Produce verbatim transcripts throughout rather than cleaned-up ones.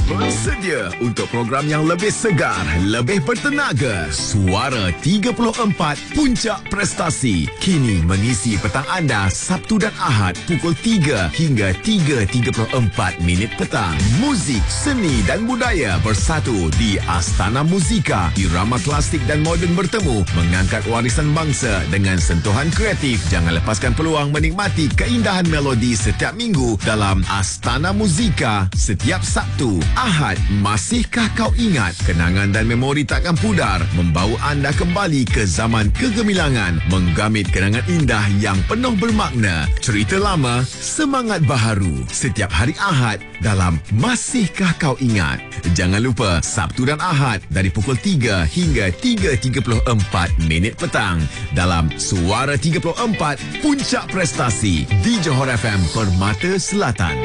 Bersedia untuk program yang lebih segar, lebih bertenaga. Suara tiga puluh empat Puncak Prestasi kini mengisi petang anda Sabtu dan Ahad pukul tiga hingga tiga tiga puluh empat minit petang. Muzik, seni dan budaya bersatu di Astana Muzika. Irama klasik dan moden bertemu, mengangkat warisan bangsa dengan sentuhan kreatif. Jangan lepaskan peluang menikmati keindahan melodi setiap minggu dalam Astana Muzika setiap Sabtu. Ahad, masihkah kau ingat? Kenangan dan memori takkan pudar, membawa anda kembali ke zaman kegemilangan, menggamit kenangan indah yang penuh bermakna. Cerita lama, semangat baharu. Setiap hari Ahad dalam Masihkah Kau Ingat. Jangan lupa Sabtu dan Ahad dari pukul tiga hingga tiga tiga puluh empat minit petang dalam Suara tiga puluh empat Puncak Prestasi di Johor F M Permata Selatan.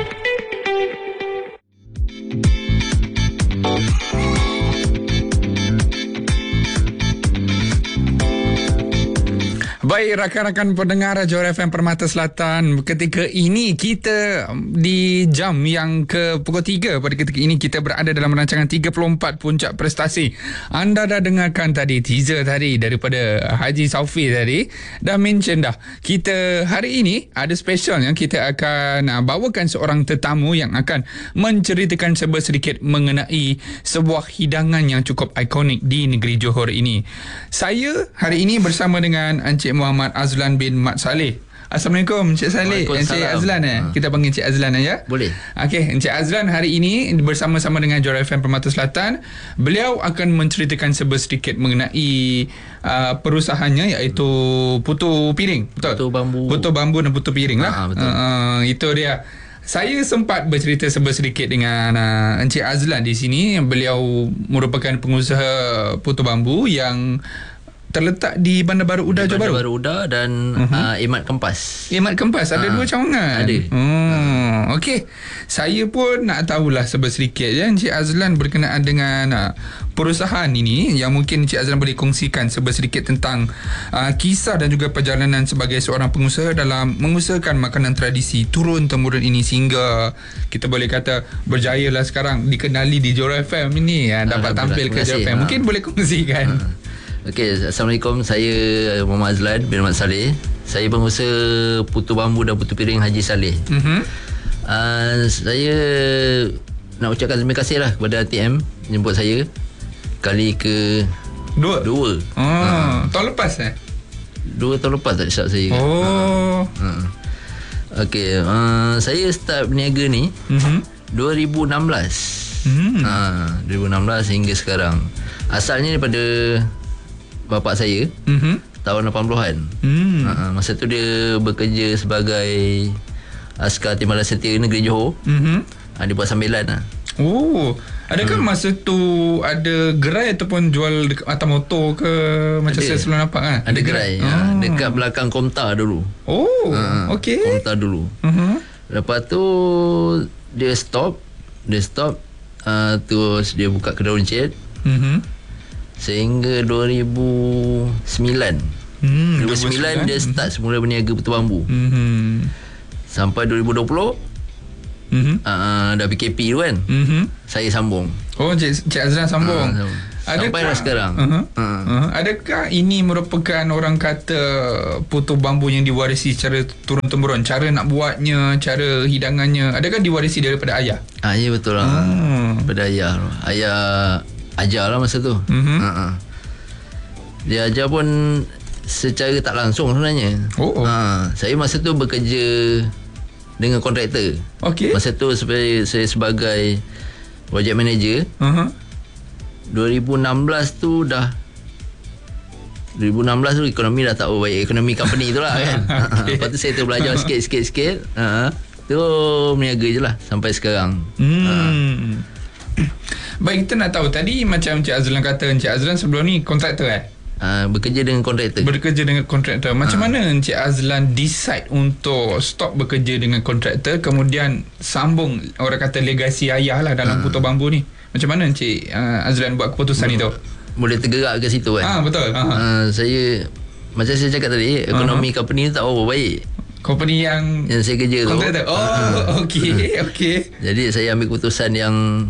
Baik, rakan-rakan pendengar Johor F M Permata Selatan, ketika ini kita di jam yang ke pukul tiga. Pada ketika ini kita berada dalam rancangan tiga puluh empat Puncak Prestasi. Anda dah dengarkan tadi teaser tadi daripada Haji Saufi tadi, dah mention dah. Kita hari ini ada special yang kita akan bawakan seorang tetamu yang akan menceritakan serba sedikit mengenai sebuah hidangan yang cukup ikonik di negeri Johor ini. Saya hari ini bersama dengan Encik Muhammad Azlan bin Mat Saleh. Assalamualaikum Encik Saleh. Encik Azlan eh. Ha. Kita panggil Encik Azlan ya. Boleh. Okey, Encik Azlan hari ini bersama-sama dengan Johor F M Permata Selatan. Beliau akan menceritakan serba sedikit mengenai uh, perusahaannya, iaitu Putu Piring. Betul? Putu Bambu. Putu Bambu dan Putu Piring lah. Ha, betul. Uh, itu dia. Saya sempat bercerita serba sedikit dengan uh, Encik Azlan di sini. Beliau merupakan pengusaha Putu Bambu yang terletak di Bandar Baru Uda, Johor Bahru. Bandar Baru Uda dan uh-huh. uh, Imat Kempas. Imat Kempas ada uh, dua cawangan. Ada. Hmm, okey. Saya pun nak tahulah serba sedikit ya Encik Azlan berkenaan dengan uh, perusahaan ini, yang mungkin Encik Azlan boleh kongsikan serba sedikit tentang uh, kisah dan juga perjalanan sebagai seorang pengusaha dalam mengusahakan makanan tradisi turun temurun ini sehingga kita boleh kata berjaya lah sekarang dikenali di Johor F M ini ya, dapat tampil ke Johor F M. Mungkin ha. boleh kongsikan. Ha. Okey, Assalamualaikum. Saya Muhammad Azlan bin Mat Saleh. Saya pengusaha Putu Bambu dan Putu Piring Haji Saleh. Mm-hmm. Uh, saya nak ucapkan terima kasih lah kepada T M jemput saya kali ke dua. Dua. Oh, uh. tahun lepas eh? Dua tahun lepas tak silap saya. Oh. Uh. Uh. Okey, uh, saya start berniaga ni mm-hmm. dua ribu enam belas. Mm. Uh, dua ribu enam belas hingga sekarang. Asalnya daripada bapa saya mm-hmm. tahun lapan puluhan. Mm. Uh, masa tu dia bekerja sebagai askar Timbalan Setia Negeri Johor. Mm-hmm. Uh, dia buat sambilan lah. Oh, adakah hmm. masa tu ada gerai ataupun jual dekat atas motor ke? Macam ada. Saya selalu nampak kan? Ada, ada gerai. gerai. Oh. Ha, dekat belakang Komta dulu. Oh, uh, okey. Komta dulu. Uh-huh. Lepas tu dia stop, dia stop. Uh, terus dia buka kedai runcit. Uh-huh. Sehingga dua ribu sembilan. Hmm, dua ribu sembilan dia start mm-hmm. semula berniaga Putu Bambu. Mm-hmm. Sampai dua ribu dua puluh mm-hmm. uh, dah P K P tu kan. Mm-hmm. Saya sambung. Oh, Cik, Cik Azlan sambung. Uh, Sampai dah sekarang. Uh-huh. Uh. Uh. Adakah ini merupakan orang kata Putu Bambu yang diwarisi secara turun-temurun? Cara nak buatnya, cara hidangannya, adakah diwarisi daripada ayah? Ah, ya betul lah. Uh. Daripada ayah. Ayah ajar lah masa tu. Mm-hmm. Uh-uh. Dia ajar pun secara tak langsung sebenarnya. Oh, oh. Uh, saya masa tu bekerja dengan kontraktor. Okay. Masa tu saya, saya sebagai project manager. Uh-huh. dua ribu enam belas tu dah dua ribu enam belas tu ekonomi dah tak baik, ekonomi company tu lah kan. Okay. Lepas tu saya tu belajar sikit-sikit-sikit. Uh, tu meniaga je lah sampai sekarang. Hmm. Uh. Baik, kita nak tahu tadi macam Encik Azlan kata, Encik Azlan sebelum ni kontraktor eh? Uh, bekerja dengan kontraktor. Bekerja dengan kontraktor. Macam uh. mana Encik Azlan decide untuk stop bekerja dengan kontraktor, kemudian sambung orang kata legasi ayah lah dalam uh. Putu Bambu ni? Macam mana Encik uh, Azlan buat keputusan itu? Boleh tergerak ke situ kan? Ah, betul. Uh-huh. Uh, saya macam saya cakap tadi, ekonomi uh-huh. company tu tak berapa baik. Company yang yang saya kerja tu. Kontraktor. Oh, uh-huh. okey, okey. Jadi saya ambil keputusan yang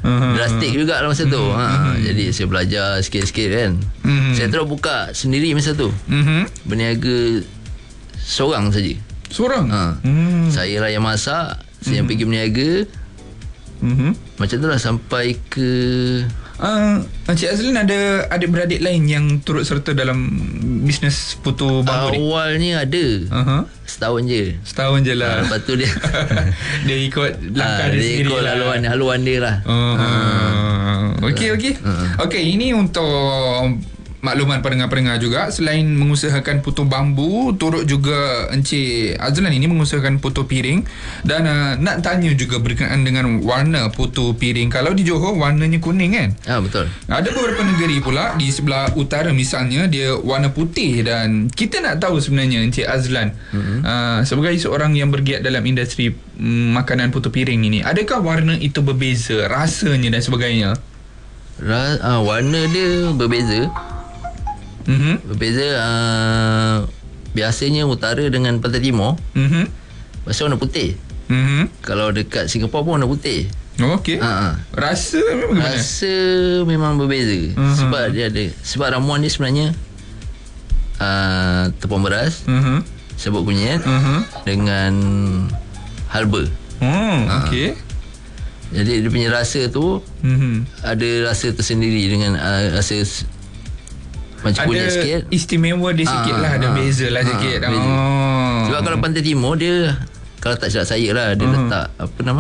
Uh-huh. Drastik juga lah masa tu. Uh-huh. Ha, jadi saya belajar sikit-sikit kan. Uh-huh. Saya terus buka sendiri masa tu. Uh-huh. Berniaga seorang saja. Seorang? Ha. Uh-huh. Saya lah yang masak, saya uh-huh. yang pergi berniaga. Uh-huh. Macam tu lah sampai ke... Uh, Encik Azlan ada adik-beradik lain yang turut serta dalam bisnes putu bambu ni? Awalnya ada. Uh-huh. Setahun je. Setahun je lah. Uh, lepas tu dia dia ikut langkah uh, dia, dia sendiri ikut lah. haluan, haluan dia lah. Uh, uh. Okey, okey. Uh. Okey, ini untuk makluman pendengar-pendengar juga, selain mengusahakan putu bambu, turut juga Encik Azlan ini mengusahakan putu piring. Dan uh, nak tanya juga berkenaan dengan warna putu piring. Kalau di Johor warnanya kuning kan? Ah, betul. Ada beberapa negeri pula di sebelah utara misalnya dia warna putih. Dan kita nak tahu sebenarnya Encik Azlan, mm-hmm. uh, sebagai seorang yang bergiat dalam industri um, makanan putu piring ini, adakah warna itu berbeza, rasanya dan sebagainya? Ra- uh, warna dia berbeza. Mm-hmm. Berbeza uh, biasanya utara dengan pantai timur. Mm-hmm. Pasal warna putih. Mm-hmm. Kalau dekat Singapura pun warna putih. Oh, okey. Uh-huh. Rasa memang mana? Rasa memang berbeza. Uh-huh. Sebab dia ada, sebab ramuan dia sebenarnya uh, tepung beras, uh-huh. serbuk kunyit, uh-huh. dengan halba. Hmm, uh-huh. Okey. Jadi dia punya rasa tu, uh-huh. ada rasa tersendiri dengan uh, rasa macam kunyit sikit. Ada istimewa dia sikit ah, lah. Ada ah, beza lah ah, sikit. Beza. Oh. Sebab kalau pantai timur dia, kalau tak silap saya lah, dia uh. letak apa nama?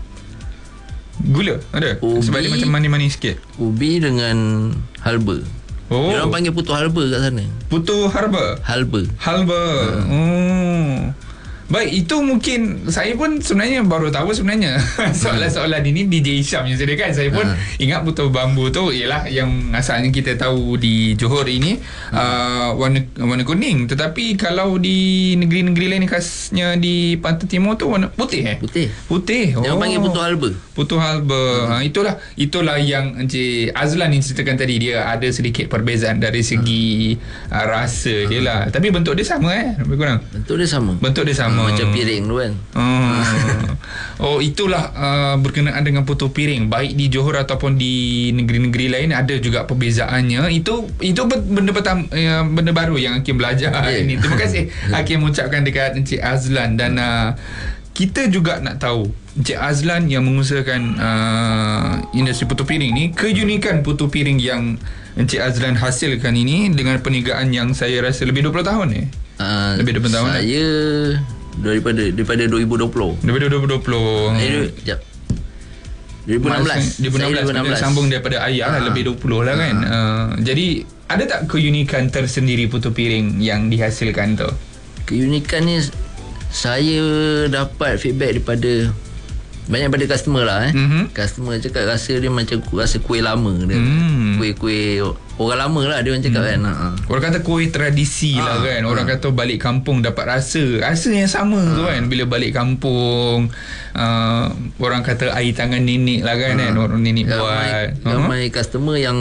Gula ada? Ubi, sebab dia macam manis-manis sikit. Ubi dengan halba. Oh. Dia orang panggil putu halba kat sana. Putu harba? Halba. Halba. Uh. Oh. Baik, itu mungkin saya pun sebenarnya baru tahu sebenarnya. Soalan-soalan ini D J Syam yang sediakan. Saya pun uh. ingat putu bambu tu ialah yang asalnya kita tahu di Johor ini uh. uh, warna warna kuning. Tetapi kalau di negeri-negeri lain, khasnya di Pantai Timur tu warna putih eh? Putih. Putih. Dia oh. panggil putu halba. Putu halba. Uh. Ha, itulah itulah yang Encik Azlan yang ceritakan tadi. Dia ada sedikit perbezaan dari segi uh. Uh, rasa uh. dia lah. Tapi bentuk dia sama eh? Lebih kurang. Bentuk dia sama. Bentuk dia sama. Macam piring tu kan. Hmm. Oh, itulah uh, berkenaan dengan putu piring. Baik di Johor ataupun di negeri-negeri lain ada juga perbezaannya. Itu itu benda pertama, uh, benda baru yang Hakim belajar yeah. ini. Terima kasih Hakim ucapkan dekat Encik Azlan. Dan uh, kita juga nak tahu Encik Azlan yang mengusahakan uh, industri putu piring ni, keunikan putu piring yang Encik Azlan hasilkan ini dengan perniagaan yang saya rasa lebih dua puluh tahun ni. Uh, lebih dua puluh tahun. Saya daripada daripada dua ribu dua puluh. Daripada dua ribu dua puluh. Eh, jap. dua ribu enam belas. dua ribu enam belas sambung daripada ayah lah, lebih dua puluh lah kan. Uh, jadi ada tak keunikan tersendiri putu piring yang dihasilkan tu? Keunikan ni saya dapat feedback daripada banyak pada customer lah eh. Mm-hmm. Customer cakap rasa dia macam rasa kuih lama dia. Mm. Kuih-kuih orang lama lah dia orang cakap mm. kan. Ha. Orang kata kuih tradisi ha. lah kan. Orang ha. kata balik kampung dapat rasa. Rasa yang sama ha. tu kan. Bila balik kampung uh, orang kata air tangan nenek lah kan. Ha. kan? Orang nenek ramai, buat. Ramai uh-huh. customer yang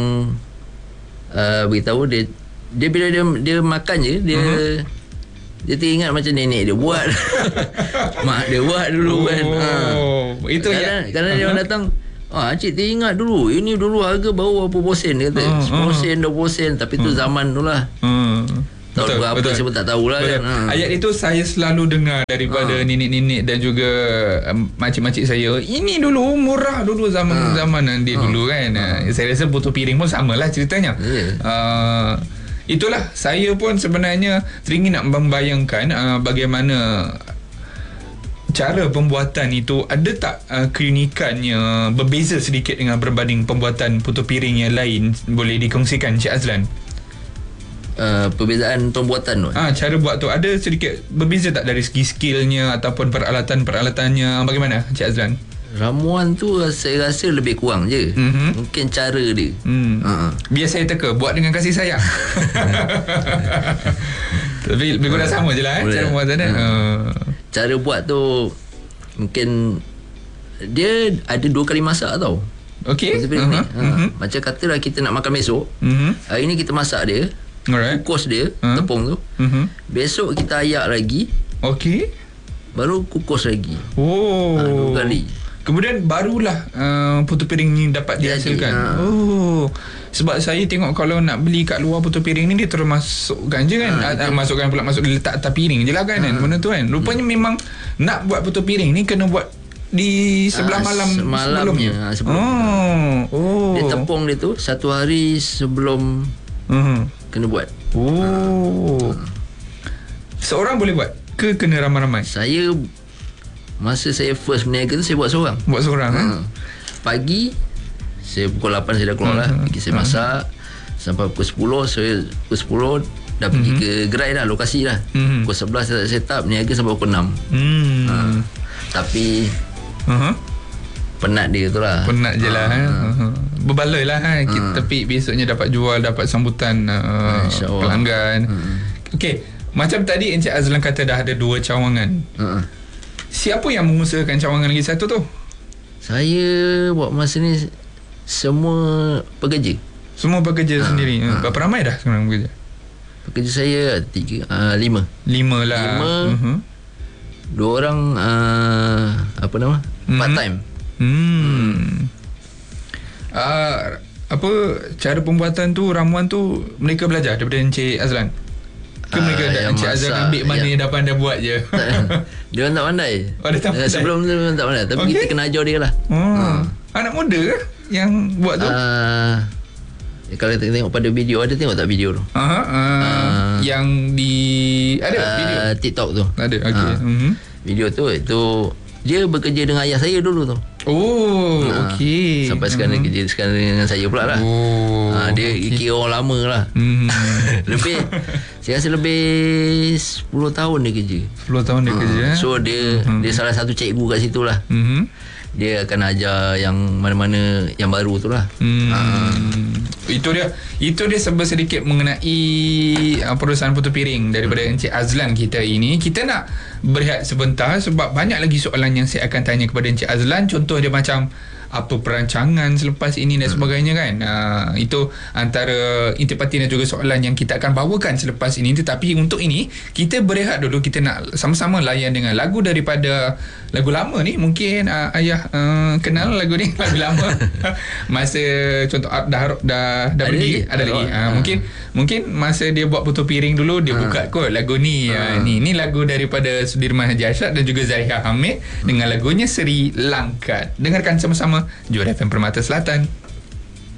uh, beritahu dia dia bila dia dia makan je dia uh-huh. dia teringat macam nenek dia buat. Mak dia buat dulu oh, kan. Ha. Itu kadang, ya. Kadang dia orang datang, ah, cik teringat dulu. Ini dulu harga baru berapa sen. Dia kata, uh, sepuluh sen, dua puluh sen. Tapi tu uh, zaman tu lah. Uh, Tahu betul, berapa betul. Saya pun tak tahulah kan. Ha. Ayat itu saya selalu dengar daripada ha. nenek-nenek dan juga um, makcik-makcik saya. Ini dulu murah dulu zaman-zaman ha. dia ha. dulu kan. Ha. Saya rasa putu piring pun samalah ceritanya. Yeah. Uh, itulah saya pun sebenarnya teringin nak membayangkan uh, bagaimana cara pembuatan itu. Ada tak uh, keunikannya berbeza sedikit dengan berbanding pembuatan putu piring yang lain? Boleh dikongsikan Encik Azlan? Uh, perbezaan pembuatan tu? Ah, cara buat tu ada sedikit berbeza tak dari segi skillnya ataupun peralatan-peralatannya? Bagaimana Encik Azlan? Ramuan tu saya rasa lebih kurang je. Mm-hmm. Mungkin cara dia. Mm. Uh-huh. Biar saya teka, buat dengan kasih sayang. Tapi lebih kurang sama je lah eh, cara buat sana. Uh. Cara buat tu mungkin dia ada dua kali masak tau. Okey. Uh-huh. Ha. Uh-huh. Macam katalah kita nak makan besok. Uh-huh. Hari ni kita masak dia. Alright. Kukus dia, uh-huh. tepung tu. Uh-huh. Besok kita ayak lagi. Okey. Baru kukus lagi. Oh. Ha, dua kali. Kemudian barulah uh, putu piring ni dapat dihasilkan. Ya, oh. Sebab saya tengok kalau nak beli kat luar putu piring ni dia terus masukkan je kan. Ha, uh, masukkan pula masuk letak atas piring je lah kan. Ha. Benda tu kan. Rupanya hmm. memang nak buat putu piring ni kena buat di sebelah ha, malam semalamnya sebelum. Sebelum. Oh. oh. Dia tepung dia tu satu hari sebelum uh-huh. kena buat. Oh. Ha. Seorang boleh buat ke kena ramai-ramai? Saya masa saya first berniaga tu saya buat seorang. Buat seorang ha. eh? Pagi saya pukul lapan saya dah keluar uh-huh. lah. Pergi saya masak uh-huh. sampai pukul sepuluh. Saya pukul sepuluh dah uh-huh. pergi ke gerai dah, lokasi dah. uh-huh. Pukul sebelas saya set up, berniaga sampai pukul enam. uh. ha. Tapi uh-huh. penat dia tu lah. Penat je lah. uh. uh-huh. Berbaloi lah ha. uh. Tapi besoknya dapat jual, dapat sambutan uh, pelanggan. uh. Okey, macam tadi Encik Azlan kata dah ada dua cawangan. uh. Siapa yang mengusahakan cawangan lagi satu tu? Saya buat masa ni semua pekerja. Semua pekerja ha, sendiri. Ha. Berapa ramai dah sekarang pekerja? Pekerja saya tiga, uh, lima. Lima lah. Lima. Uh-huh. Dua orang uh, apa nama? Hmm. Part time. Hmm. hmm. Uh, apa cara pembuatan tu, ramuan tu mereka belajar daripada Encik Azlan? Ke mereka uh, dah Encik Azlan ambil mana yang, yang dah pandai buat je? Dia orang tak pandai. Oh, dia tak pandai. Sebelum tu dia orang tak pandai. Tapi okay. kita kena ajar dia lah. Oh. Uh. Anak muda ke yang buat tu? Uh, kalau kita tengok pada video, ada tengok tak video tu? Uh, uh, uh, yang di ada uh, video TikTok tu. Ada. Okey. Uh, uh-huh. Video tu itu dia bekerja dengan ayah saya dulu tu. Oh, uh, okey. Sampai sekarang uh-huh. dia kerja sekarang dengan saya pula lah. Oh, uh, dia okay. kira orang lama lah. Uh-huh. Lebih saya rasa lebih sepuluh tahun dia kerja. sepuluh tahun dia uh, kerja. So dia uh-huh. dia salah satu cikgu kat situ lah. Uh-huh. Dia akan ajar yang mana-mana yang baru tu lah. Hmm. Uh. Itu dia itu dia sebab sedikit mengenai uh, perusahaan putu piring daripada hmm. Encik Azlan kita ini. Kita nak berehat sebentar sebab banyak lagi soalan yang saya akan tanya kepada Encik Azlan. Contoh dia macam apa perancangan selepas ini dan sebagainya kan. Uh, itu antara intipati dan juga soalan yang kita akan bawakan selepas ini. Tetapi untuk ini kita berehat dulu. Kita nak sama-sama layan dengan lagu daripada lagu lama ni. Mungkin uh, ayah uh, kenal lagu ni, lagu lama. Masa contoh dah dah dah pergi ada lagi. Uh, uh. Mungkin mungkin masa dia buat putu piring dulu dia uh. buka kot lagu ni. Uh. Uh, ni ni lagu daripada Sudirman Haji Arsyad dan juga Zariha Hamid uh. dengan lagunya Seri Langkat. Dengarkan sama-sama Johor F M Permata Selatan.